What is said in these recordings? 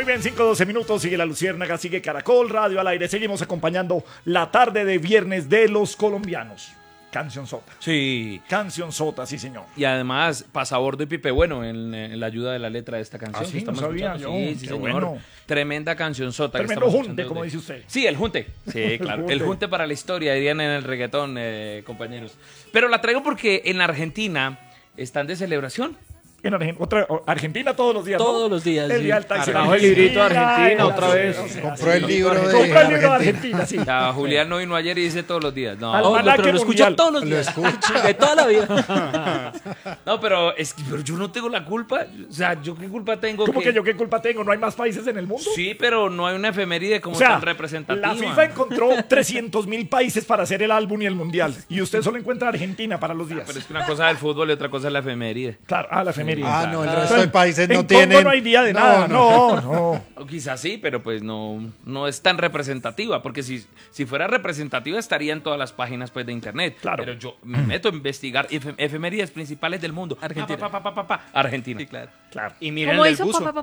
Muy bien, 5:12 minutos, sigue La Luciérnaga, sigue Caracol Radio al aire. Seguimos acompañando la tarde de viernes de los colombianos. Cancionzota. Sí. Cancionzota, sí, señor. Y además, Pasabordo y Pipe Bueno en la ayuda de la letra de esta canción. ¿Ah, sí? que estamos No sabía escuchando. yo. Sí, sí, Qué señor. bueno. Tremenda cancionzota. que Tremendo estamos junte, escuchando como de- dice usted. Sí, el junte. Sí, claro. El junte para la historia, dirían en el reggaetón, compañeros. Pero la traigo porque en Argentina están de celebración. En Argentina todos los días, ¿no? Todos los días, El sí. día del taxi. Trajo el librito de Argentina otra vez. Compró el libro de Compró el libro de Argentina. Argentina, sí. O sea, Julián no vino ayer y dice todos los días. No, Almanaque pero lo escucho mundial. todos los Lo días. escucho. De toda la vida. no, pero yo no tengo la culpa. O sea, ¿yo qué culpa tengo? ¿Cómo que yo qué culpa tengo? ¿No hay más países en el mundo? Sí, pero no hay una efeméride como O sea, tan representativa. la FIFA encontró 300.000 países para hacer el álbum y el mundial. Y usted solo encuentra Argentina para los días. Pero es que una cosa es el fútbol y otra cosa es la efeméride. Claro, la efeméride. Ah, no, el Claro. resto de países no en tienen. Congo no hay día de nada. No. O quizás sí, pero pues no es tan representativa, porque si fuera representativa estaría en todas las páginas pues de internet. Claro. Pero yo me meto a investigar efemérides principales del mundo. Argentina. Argentina. Sí, claro. Claro. Y miren ¿Cómo el hizo? buzo.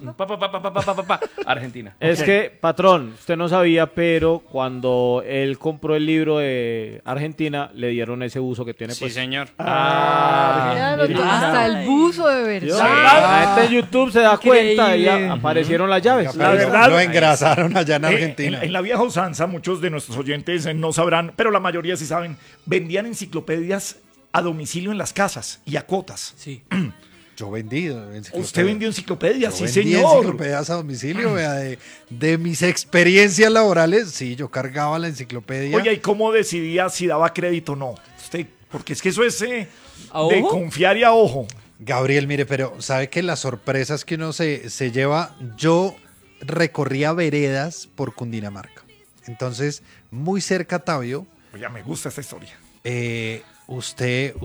Pa. Argentina. Es Ok. que, patrón, usted no sabía, pero cuando él compró el libro de Argentina, le dieron ese uso que tiene, Sí, pues. señor. Claro, hasta el buzo de Dios, verdad. la gente en YouTube se da cuenta y Increíble. aparecieron las llaves. La verdad- Lo engrasaron allá en Argentina. En la vieja usanza, muchos de nuestros oyentes no sabrán, pero la mayoría sí saben, vendían enciclopedias a domicilio en las casas y a cuotas. Sí. Yo vendido. enciclopedias. ¿Usted vendió enciclopedias? Yo Sí, vendí señor. enciclopedias a domicilio, vea, de mis experiencias laborales. Sí, yo cargaba la enciclopedia. Oye, ¿y cómo decidía si daba crédito o no? Usted, porque es que eso es ¿A de ojo? confiar y a ojo. Gabriel, mire, pero ¿sabe que las sorpresas que uno se lleva? Yo recorría veredas por Cundinamarca. Entonces, muy cerca a Tabio, Oye, me gusta esta historia. usted,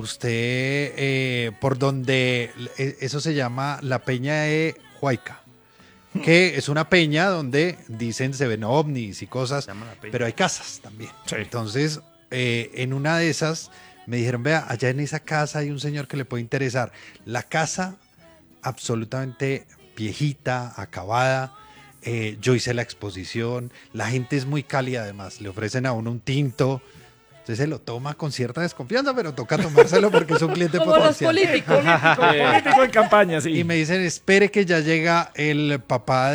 por donde eso se llama la Peña de Huayca, que es una peña donde dicen se ven ovnis y cosas, Se llama la peña. pero hay casas también. Sí. Entonces, en una de esas me dijeron, vea, allá en esa casa hay un señor que le puede interesar. La casa absolutamente viejita, acabada. Yo hice la exposición, la gente es muy cálida además, le ofrecen a uno un tinto, usted se lo toma con cierta desconfianza, pero toca tomárselo porque es un cliente Como los potencial. políticos. Político en campaña, sí. Y me dicen, espere que ya llega el papá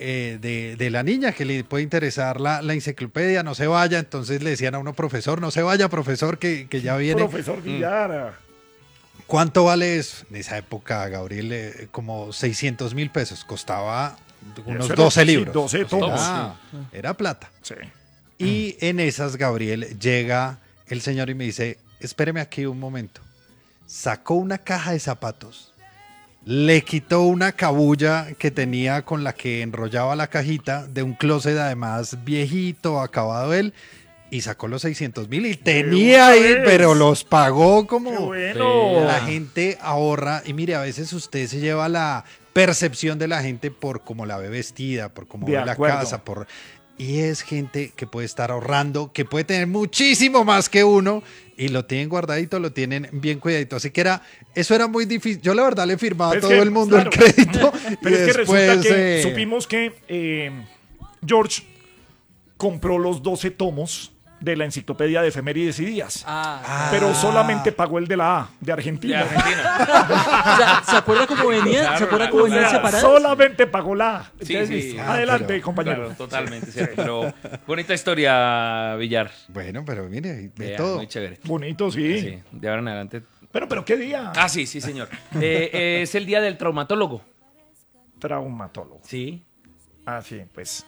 de la niña, que le puede interesar la enciclopedia, no se vaya. Entonces le decían a uno, profesor, no se vaya, profesor, que ya viene. Profesor Villara. ¿Cuánto vale eso? En esa época, Gabriel, como 600.000 pesos, costaba unos Eso era- 12 sí, libros. 12 tomos. Era plata. Sí. Y en esas, Gabriel, llega el señor y me dice, espéreme aquí un momento. Sacó una caja de zapatos, le quitó una cabulla que tenía con la que enrollaba la cajita de un closet además viejito, acabado él, y sacó los 600.000 y tenía una ahí, vez. pero los pagó Qué como... bueno. La gente ahorra y mire, a veces usted se lleva la percepción de la gente por cómo la ve vestida, por cómo De ve la acuerdo. casa, y es gente que puede estar ahorrando, que puede tener muchísimo más que uno y lo tienen guardadito, lo tienen bien cuidadito. Así que eso era muy difícil. Yo la verdad le firmaba a Es todo que, el mundo claro, el crédito. Pero y es que después, resulta que supimos que George compró los 12 tomos de la enciclopedia de efemérides y días. Pero solamente pagó el de la A, de De Argentina. Argentina. O sea, ¿se acuerda cómo venía? Claro, ¿Se acuerda claro. cómo O venían sea, separadas? solamente pagó la A. Sí, Entonces, sí. Adelante, pero- compañero. Claro, totalmente cierto. Pero bonita historia, Villar. Bueno, pero mire, de Vea, todo. muy chévere. Bonito, sí. Sí, de ahora en adelante. Pero ¿qué día? Ah, sí, señor. Es el día del traumatólogo. Traumatólogo. Sí. Ah, sí, pues.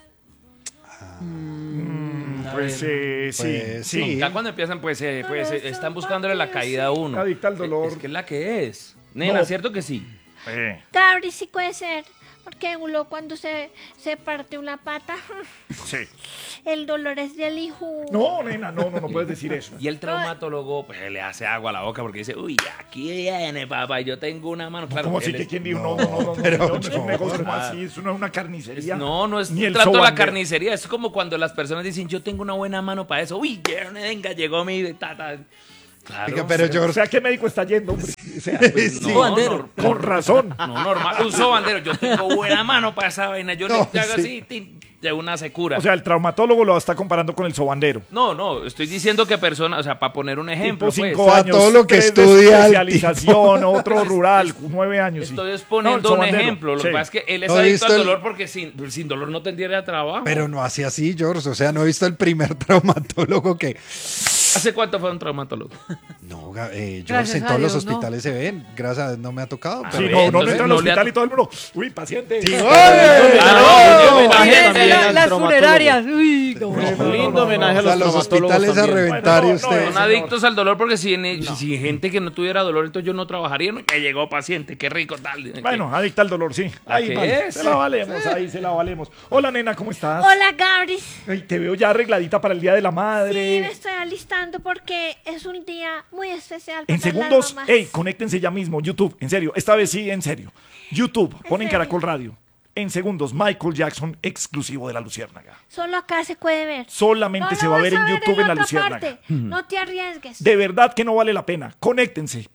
A Pues ver. sí, Pues, sí. Ya cuando empiezan, pues están buscándole la caída a uno. Adicta al dolor. Es que es la que es. Nena, No. ¿cierto que sí? Gabri, sí puede ser. Porque uno cuando se parte una pata, Sí. el dolor es del hijo. No, nena, no puedes decir eso. Y el traumatólogo, pues le hace agua a la boca porque dice, uy, aquí viene, papá, yo tengo una mano. Claro, ¿Cómo así él que es- quién dijo? No, No, pero no es un no, negocio como nada. así, eso no es una carnicería. No es Ni el trato de la sobander. carnicería. Es como cuando las personas dicen, yo tengo una buena mano para eso. Uy, venga, llegó mi tata. Claro. Oiga, pero O George, sea, ¿qué médico está yendo, hombre? O sea, No, Sobandero. con razón. No, normal. Un sobandero. Yo tengo buena mano para esa vaina. Yo No, le hago sí. así, de una secura. O sea, el traumatólogo lo está comparando con el sobandero. No, estoy diciendo que persona, o sea, para poner un ejemplo, Tipo pues. 5 O sea, años. todo lo que 3 de estudia el especialización, otro rural, 9 años. sí. Estoy No, exponiendo el un sobandero, ejemplo. Lo sí. que pasa es que él es No he adicto visto al el- dolor porque sin dolor no tendría trabajo. pero no así así, George. O sea, no he visto el primer traumatólogo que... ¿Hace cuánto fue un traumatólogo? No, George, Gracias en a todos los Dios, no. hospitales se ven. Gracias a Dios no me ha tocado. Sí, pero- no, uno entonces entra al no le hospital ha- y todo el mundo, uy, paciente. Sí, Lindo no, homenaje no, también al Las traumatólogo. funerarias. Uy, no. Lindo homenaje a O sea, los los traumatólogos hospitales a también. reventar y Bueno, no, ustedes... Son adictos al dolor porque si gente que no tuviera dolor, entonces yo no trabajaría. No, me llegó paciente, qué rico tal. Bueno, adicta al dolor, sí. Ahí ¿qué vale, es? se la valemos, ahí se la valemos. Hola, nena, ¿cómo estás? Hola, Gabris. Ay, te veo ya arregladita para el Día de la Sí, Madre. me estoy alistando porque es un día muy especial. En para segundos, las mamás. hey, conéctense ya mismo, YouTube, en serio, esta vez sí, en serio. YouTube, ponen serio? Caracol Radio. En segundos, Michael Jackson, exclusivo de La Luciérnaga. Solo acá se puede ver. Solamente No se lo va a vas ver en YouTube en La otra Luciérnaga. parte. No te arriesgues. De verdad que no vale la pena. Conéctense.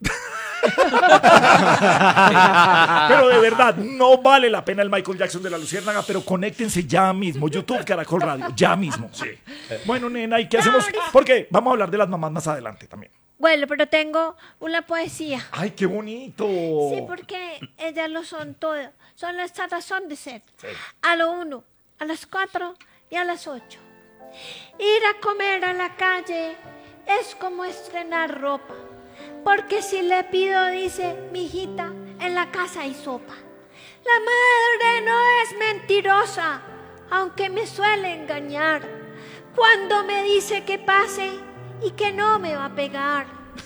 Pero de verdad, no vale la pena el Michael Jackson de La Luciérnaga, pero conéctense ya mismo. YouTube, Caracol Radio, ya mismo. Sí. Bueno, nena, ¿y qué hacemos? Porque vamos a hablar de las mamás más adelante también. Bueno, pero tengo una poesía. ¡Ay, qué bonito! Sí, porque ellas lo son todo. Son nuestra razón de ser. A lo 1, a las 4 y a las 8. Ir a comer a la calle es como estrenar ropa. Porque si le pido, dice, mijita, en la casa hay sopa. La madre no es mentirosa, aunque me suele engañar. Cuando me dice que pase y que no me va a pegar.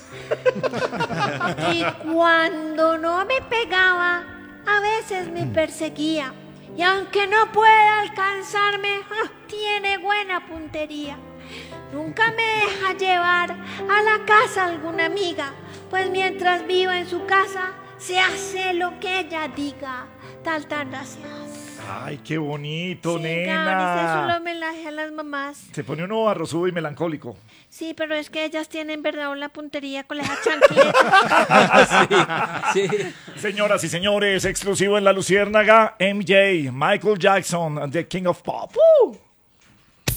Y cuando no me pegaba, a veces me perseguía. Y aunque no pueda alcanzarme, tiene buena puntería. Nunca me deja llevar a la casa alguna amiga, pues mientras viva en su casa, se hace lo que ella diga. Tal, gracias. ¡Ay, qué bonito, Sí, Gabris, es un nena! homenaje a las mamás. Se pone uno arrozudo y melancólico. Sí, pero es que ellas tienen, ¿verdad?, una puntería con las chanquetas. Sí. Señoras y señores, exclusivo en La Luciérnaga, MJ, Michael Jackson, The King of Pop. ¡Uh!